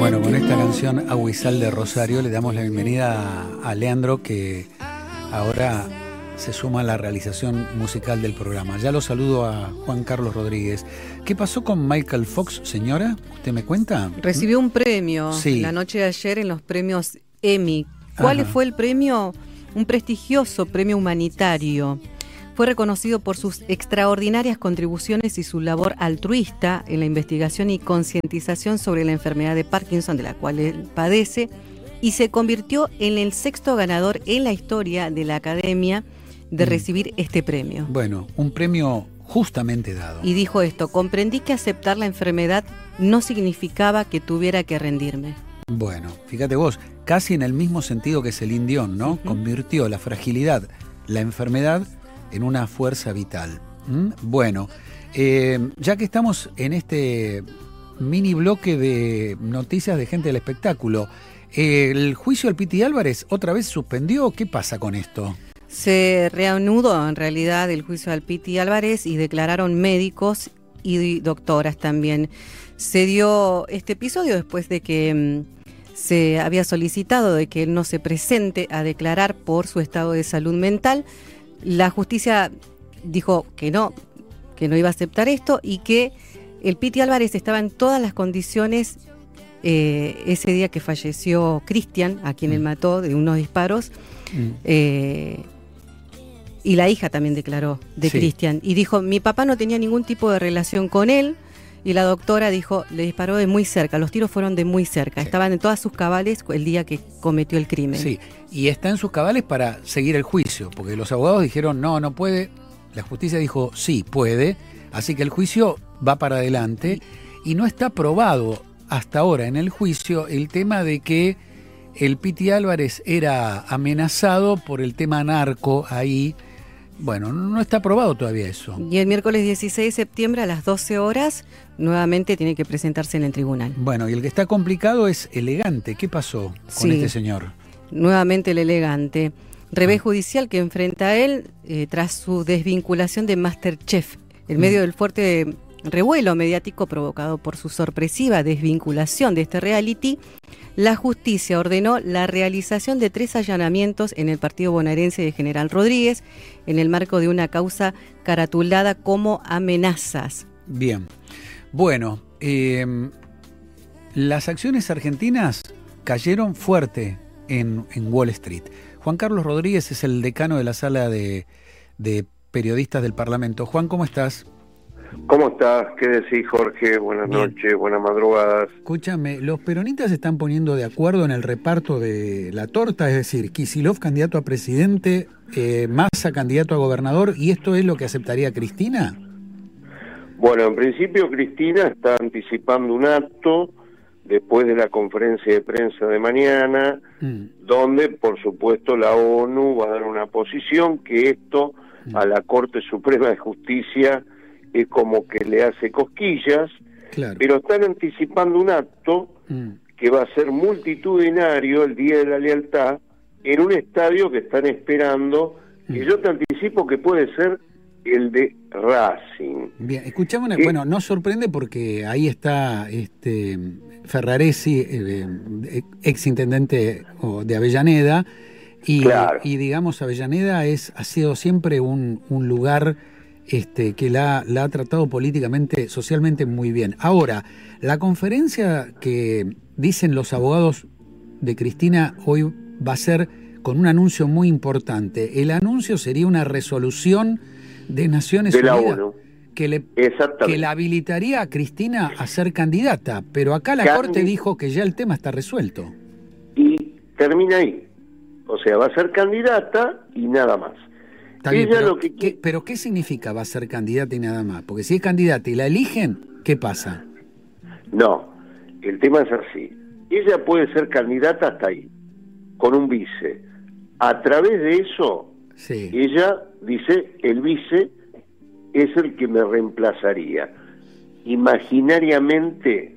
Bueno, con esta canción Aguizal de Rosario le damos la bienvenida a Leandro, que ahora se suma a la realización musical del programa. Ya lo saludo a Juan Carlos Rodríguez. ¿Qué pasó con Michael Fox, señora? ¿Usted me cuenta? Recibió un premio la noche de ayer en los premios Emmy. ¿Cuál fue el premio? Un prestigioso premio humanitario. Fue reconocido por sus extraordinarias contribuciones y su labor altruista en la investigación y concientización sobre la enfermedad de Parkinson, de la cual él padece, y se convirtió en el sexto ganador en la historia de la Academia de recibir este premio. Bueno, un premio justamente dado. Y dijo esto: comprendí que aceptar la enfermedad no significaba que tuviera que rendirme. Bueno, fíjate vos, casi en el mismo sentido que Celine Dion, ¿no? Convirtió la fragilidad, la enfermedad, en una fuerza vital. Bueno, ya que estamos en este mini bloque de noticias de gente del espectáculo, ¿el juicio al Piti Álvarez otra vez suspendió? ¿Qué pasa con esto? Se reanudó en realidad el juicio al Piti Álvarez y declararon médicos y doctoras también. Se dio este episodio después de que se había solicitado de que él no se presente a declarar por su estado de salud mental. La justicia dijo que no iba a aceptar esto y que el Piti Álvarez estaba en todas las condiciones ese día que falleció Cristian, a quien él mató de unos disparos. Y la hija también declaró de Cristian y dijo: mi papá no tenía ningún tipo de relación con él. Y la doctora dijo: le disparó de muy cerca, los tiros fueron de muy cerca, estaban en todas sus cabales el día que cometió el crimen. Sí, y está en sus cabales para seguir el juicio, porque los abogados dijeron no puede, la justicia dijo sí, puede, así que el juicio va para adelante y no está probado hasta ahora en el juicio el tema de que el Piti Álvarez era amenazado por el tema narco ahí. Bueno, no está aprobado todavía eso. Y el miércoles 16 de septiembre a las 12 horas nuevamente tiene que presentarse en el tribunal. Bueno, y el que está complicado es Elegante. ¿Qué pasó con este señor? Nuevamente el Elegante. Revés judicial que enfrenta a él tras su desvinculación de MasterChef. En medio del fuerte revuelo mediático provocado por su sorpresiva desvinculación de este reality, la justicia ordenó la realización de 3 allanamientos en el partido bonaerense de General Rodríguez en el marco de una causa caratulada como amenazas. Bien. Bueno, las acciones argentinas cayeron fuerte en Wall Street. Juan Carlos Rodríguez es el decano de la sala de periodistas del Parlamento. Juan, ¿cómo estás? ¿Cómo estás? ¿Qué decís, Jorge? Buenas noches, buenas madrugadas. Escúchame, los peronistas se están poniendo de acuerdo en el reparto de la torta, es decir, Kicillof candidato a presidente, Massa candidato a gobernador, ¿y esto es lo que aceptaría Cristina? Bueno, en principio Cristina está anticipando un acto después de la conferencia de prensa de mañana, donde, por supuesto, la ONU va a dar una posición que esto a la Corte Suprema de Justicia es como que le hace cosquillas, pero están anticipando un acto que va a ser multitudinario el Día de la Lealtad en un estadio que están esperando, que yo te anticipo que puede ser el de Racing. Bien, escuchame, bueno, no sorprende porque ahí está Ferraresi, ex intendente de Avellaneda, y digamos Avellaneda ha sido siempre un lugar que la ha tratado políticamente, socialmente muy bien. Ahora, la conferencia que dicen los abogados de Cristina hoy va a ser con un anuncio muy importante. El anuncio sería una resolución de Naciones Unidas que la habilitaría a Cristina a ser candidata, pero acá la Corte dijo que ya el tema está resuelto. Y termina ahí. O sea, va a ser candidata y nada más. Está bien, pero ¿qué significa va a ser candidata y nada más? Porque si es candidata y la eligen, ¿qué pasa? No, el tema es así. Ella puede ser candidata hasta ahí, con un vice. A través de eso, ella dice, el vice es el que me reemplazaría. Imaginariamente,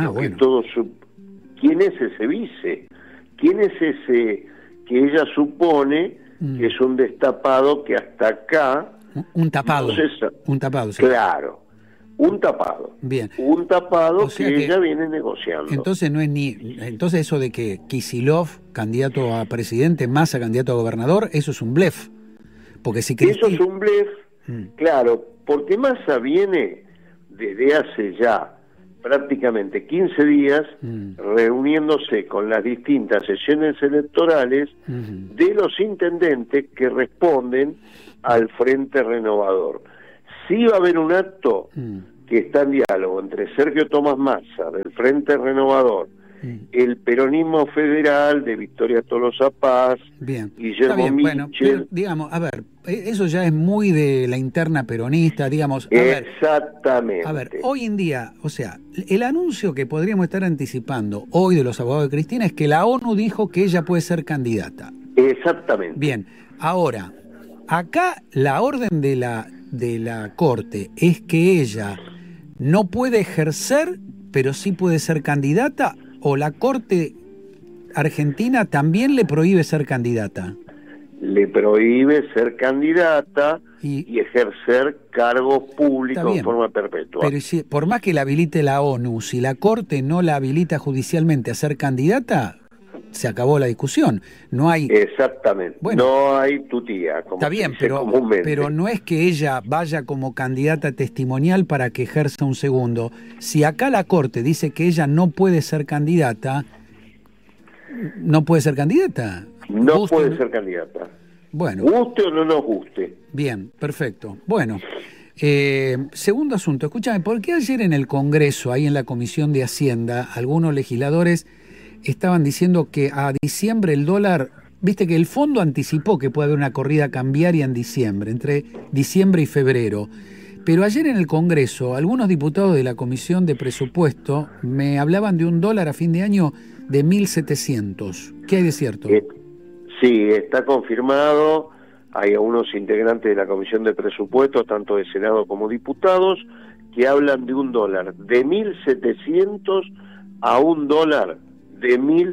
¿quién es ese vice? ¿Quién es ese que ella supone que es un destapado que hasta acá... Un tapado. Entonces, un tapado, sí. Claro. Un tapado. Bien. Un tapado, o sea, que ella viene negociando. Entonces no es entonces eso de que Kicillof, candidato a presidente, Massa, candidato a gobernador, eso es un blef. Porque si Eso es un blef, claro, porque Massa viene desde hace ya prácticamente 15 días reuniéndose con las distintas sesiones electorales de los intendentes que responden al Frente Renovador. Sí va a haber un acto que está en diálogo entre Sergio Tomás Massa, del Frente Renovador, el peronismo federal de Victoria Tolosa Paz, Guillermo Michel. Bueno, pero, digamos, a ver, eso ya es muy de la interna peronista, digamos. Exactamente. A ver, hoy en día, o sea, el anuncio que podríamos estar anticipando hoy de los abogados de Cristina es que la ONU dijo que ella puede ser candidata. Exactamente. Bien, ahora, acá la orden de la Corte es que ella no puede ejercer, pero sí puede ser candidata, o la Corte Argentina también le prohíbe ser candidata. Le prohíbe ser candidata y ejercer cargos públicos en forma perpetua. Pero si, por más que la habilite la ONU, si la Corte no la habilita judicialmente a ser candidata, se acabó la discusión. No hay. Exactamente. Bueno, no hay tutía. Como está bien, pero no es que ella vaya como candidata testimonial para que ejerza un segundo. Si acá la Corte dice que ella no puede ser candidata, no puede ser candidata. No puede ser candidata. Bueno. Guste o no nos guste. Bien, perfecto. Bueno. Segundo asunto, escúchame, ¿por qué ayer en el Congreso, ahí en la Comisión de Hacienda, algunos legisladores estaban diciendo que a diciembre el dólar, viste que el fondo anticipó que puede haber una corrida cambiaria en diciembre, entre diciembre y febrero, pero ayer en el Congreso algunos diputados de la Comisión de Presupuesto me hablaban de un dólar a fin de año de 1.700. ¿Qué hay de cierto? Sí, está confirmado. Hay algunos integrantes de la Comisión de Presupuestos, tanto de Senado como diputados, que hablan de un dólar de 1.700 a un dólar de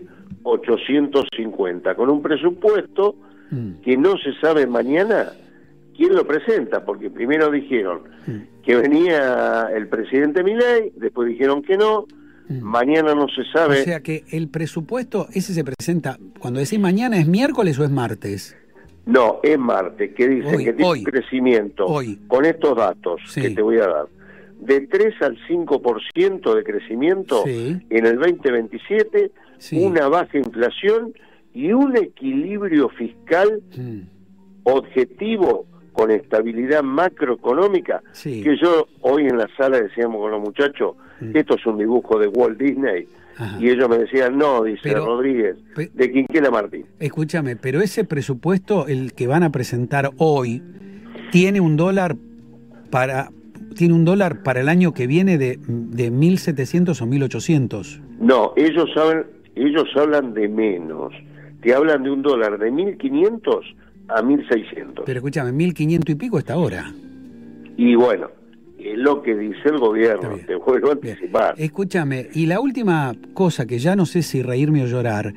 1.850, con un presupuesto que no se sabe mañana quién lo presenta, porque primero dijeron que venía el presidente Milei, después dijeron que no, mañana no se sabe. O sea que el presupuesto, ese se presenta, cuando decís mañana, ¿es miércoles o es martes? No, es martes, que dicen que tiene un crecimiento, con estos datos que te voy a dar, de 3 al 5% de crecimiento en el 2027, una baja inflación y un equilibrio fiscal objetivo con estabilidad macroeconómica, que yo hoy en la sala decíamos con los muchachos, esto es un dibujo de Walt Disney. Ajá. Y ellos me decían, no, dice Rodríguez, de Quinquela Martín. Escúchame, pero ese presupuesto, el que van a presentar hoy, tiene un dólar para el año que viene de 1.700 o 1.800. No, ellos hablan de menos. Te hablan de un dólar de 1.500 a 1.600. Pero escúchame, 1.500 y pico está ahora. Y bueno, es lo que dice el gobierno, te vuelvo a anticipar. Escúchame, y la última cosa que ya no sé si reírme o llorar,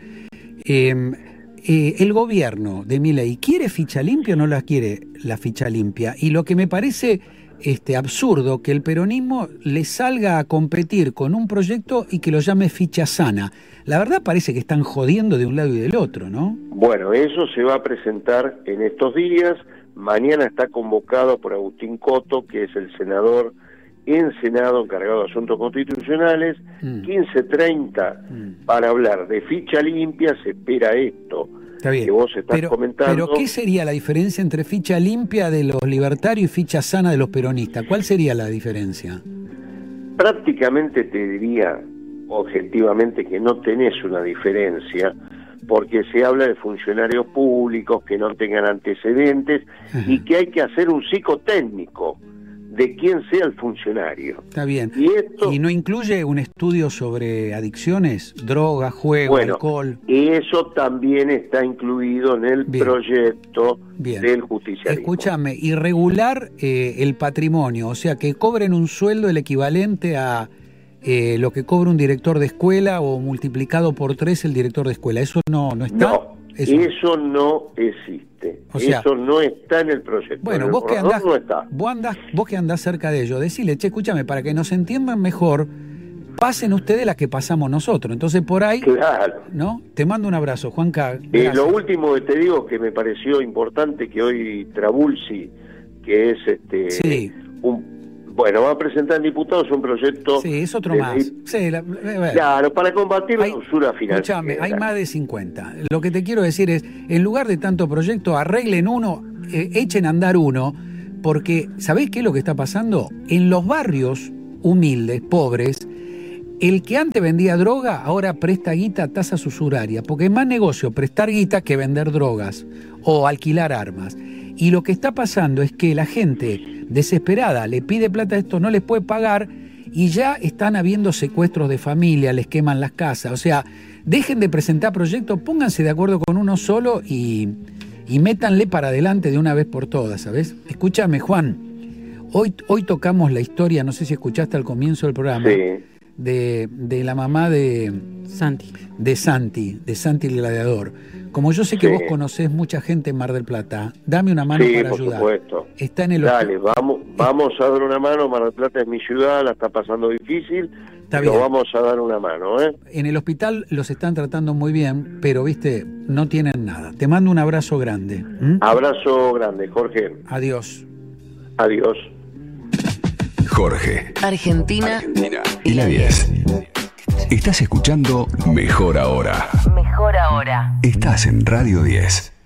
el gobierno de Milei, ¿quiere ficha limpia o no la quiere la ficha limpia? Y lo que me parece absurdo, que el peronismo le salga a competir con un proyecto y que lo llame ficha sana. La verdad parece que están jodiendo de un lado y del otro, ¿no? Bueno, eso se va a presentar en estos días. Mañana está convocado por Agustín Coto, que es el senador en Senado encargado de Asuntos Constitucionales, 15:30 para hablar de ficha limpia. Se espera esto que vos estás comentando. Pero ¿qué sería la diferencia entre ficha limpia de los libertarios y ficha sana de los peronistas? ¿Cuál sería la diferencia? Prácticamente te diría objetivamente que no tenés una diferencia, porque se habla de funcionarios públicos que no tengan antecedentes y que hay que hacer un psicotécnico de quién sea el funcionario. Está bien. ¿Y no incluye un estudio sobre adicciones, drogas, juego, alcohol? Eso también está incluido en el proyecto del justicialismo. Escúchame, y regular el patrimonio, o sea, que cobren un sueldo el equivalente a lo que cobra un director de escuela o multiplicado por 3 el director de escuela. ¿Eso no está? Eso no existe. O sea, eso no está en el proyecto. Bueno, vos que andás cerca de ello, decile, che, escúchame, para que nos entiendan mejor, pasen ustedes las que pasamos nosotros. Entonces por ahí, claro, ¿no? Te mando un abrazo, Juanca. Lo último que te digo que me pareció importante, que hoy Trabulsi, que es sí, bueno, va a presentar en diputados un proyecto... Sí, es otro más. Sí, claro, para combatir la usura financiera. Escúchame, hay más de 50. Lo que te quiero decir es, en lugar de tanto proyecto, arreglen uno, echen a andar uno, porque ¿sabés qué es lo que está pasando? En los barrios humildes, pobres, el que antes vendía droga, ahora presta guita a tasas usurarias, porque es más negocio prestar guita que vender drogas o alquilar armas. Y lo que está pasando es que la gente desesperada le pide plata a esto, no les puede pagar, y ya están habiendo secuestros de familia, les queman las casas. O sea, dejen de presentar proyectos, pónganse de acuerdo con uno solo y métanle para adelante de una vez por todas, ¿sabes? Escúchame, Juan, hoy tocamos la historia, no sé si escuchaste al comienzo del programa, sí, de la mamá de Santi el gladiador. Como yo sé que vos conocés mucha gente en Mar del Plata, dame una mano para ayudar. Sí, por supuesto. Está en el Dale, vamos a dar una mano. Mar del Plata es mi ciudad, la está pasando difícil, pero vamos a dar una mano, ¿eh? En el hospital los están tratando muy bien, pero, viste, no tienen nada. Te mando un abrazo grande. Abrazo grande, Jorge. Adiós. Adiós. Jorge. Argentina y la 10. Estás escuchando Mejor Ahora. Mejor Ahora. Estás en Radio 10.